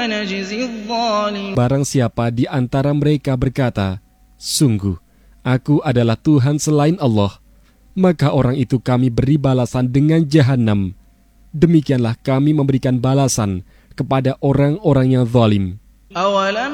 Barang siapa di antara mereka berkata, "Sungguh, aku adalah Tuhan selain Allah," maka orang itu kami beri balasan dengan Jahannam. Demikianlah kami memberikan balasan kepada orang-orang yang zalim.